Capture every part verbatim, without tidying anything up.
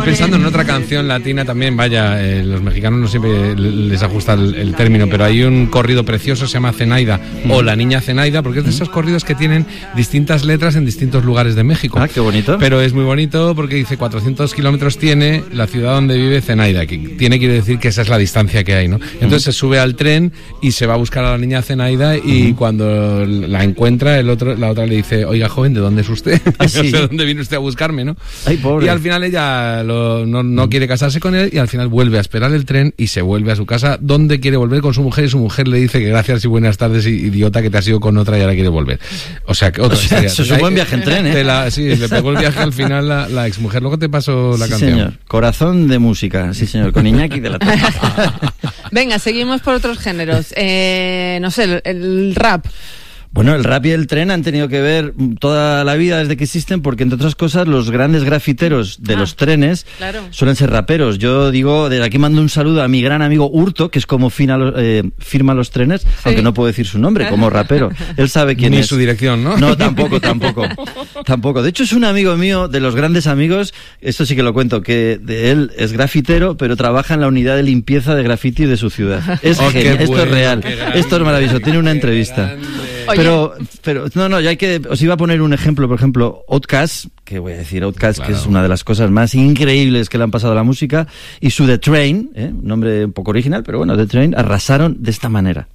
pensando en otra canción latina también, vaya, eh, los mexicanos no siempre les ajusta el, el término, pero hay un corrido precioso, se llama Zenaida, mm. o La Niña Zenaida, porque es de esos corridos que tienen distintas letras en distintos lugares de México. Ah, qué bonito. Pero es muy bonito porque dice cuatrocientos kilómetros tiene la ciudad donde vive Zenaida, que tiene quiere decir que esa es la distancia que hay, ¿no? Entonces mm. se sube al tren y se va a buscar a la niña Zenaida y mm. cuando la encuentra, el otro, la otra le dice, oiga, joven, ¿de dónde es usted? ¿Ah, sí? No sé dónde viene usted a buscarme, ¿no? Ay, pobre. Y al final ella lo, no, no quiere casarse con él y al final vuelve a esperar el tren y se vuelve a su casa donde quiere volver con su mujer y su mujer le dice que gracias y buenas tardes, idiota, que te has ido con otra y ahora quiere volver. O sea, que otra o sea, historia. Eso es un buen viaje en tren, ¿eh? La, sí, le pegó el viaje al final la, la exmujer. Luego te paso la sí, canción. Señor. Corazón de música, sí señor, con Iñaki de la Torre. Venga, seguimos por otros géneros. Eh, no sé, el, el rap. Bueno, el rap y el tren han tenido que ver toda la vida desde que existen, porque entre otras cosas los grandes grafiteros de ah, los trenes claro. suelen ser raperos. Yo digo, desde aquí mando un saludo a mi gran amigo Hurto, que es como fina, eh, firma los trenes, sí. aunque no puedo decir su nombre, como rapero. Él sabe quién Ni es. Ni su dirección, ¿no? No, tampoco, tampoco. Tampoco. De hecho, es un amigo mío, de los grandes amigos, esto sí que lo cuento, que de él es grafitero, pero trabaja en la unidad de limpieza de grafiti de su ciudad. Es oh, genial, esto bueno, es real, esto es maravilloso, tiene una entrevista. Pero, pero, no, no, ya hay que, os iba a poner un ejemplo, por ejemplo, Outkast, que voy a decir Outkast, claro. que es una de las cosas más increíbles que le han pasado a la música, y su The Train, ¿eh? un nombre un poco original, pero bueno, The Train, arrasaron de esta manera.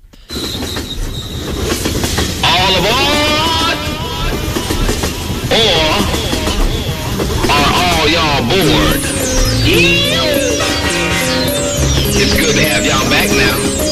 All aboard, or are all y'all bored? It's good to have y'all back now.